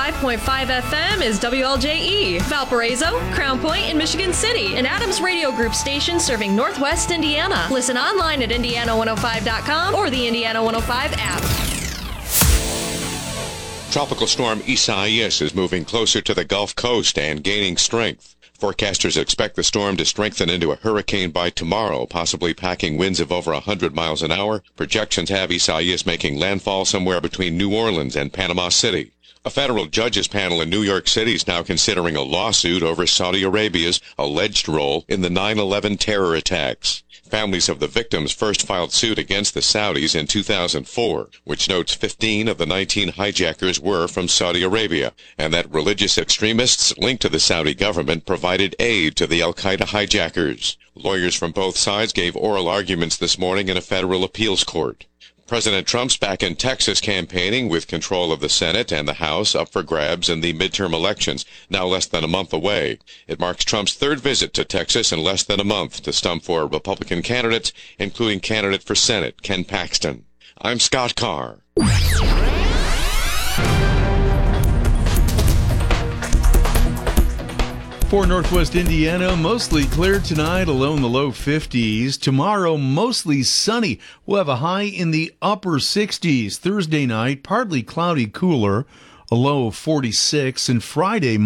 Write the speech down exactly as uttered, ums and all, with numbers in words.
five point five F M is W L J E, Valparaiso, Crown Point, and Michigan City, an Adams Radio Group station serving Northwest Indiana. Listen online at indiana one oh five dot com or the Indiana one oh five app. Tropical storm Isaias is moving closer to the Gulf Coast and gaining strength. Forecasters expect the storm to strengthen into a hurricane by tomorrow, possibly packing winds of over one hundred miles an hour. Projections have Isaias making landfall somewhere between New Orleans and Panama City. A federal judges panel in New York City is now considering a lawsuit over Saudi Arabia's alleged role in the nine eleven terror attacks. Families of the victims first filed suit against the Saudis in two thousand four, which notes fifteen of the nineteen hijackers were from Saudi Arabia, and that religious extremists linked to the Saudi government provided aid to the al-Qaeda hijackers. Lawyers from both sides gave oral arguments this morning in a federal appeals court. President Trump's back in Texas campaigning with control of the Senate and the House up for grabs in the midterm elections, now less than a month away. It marks Trump's third visit to Texas in less than a month to stump for Republican candidates, including candidate for Senate Ken Paxton. I'm Scott Carr. For Northwest Indiana, mostly clear tonight, a low in the low fifties. Tomorrow, mostly sunny. We'll have a high in the upper sixties. Thursday night, partly cloudy, cooler, a low of forty-six. And Friday,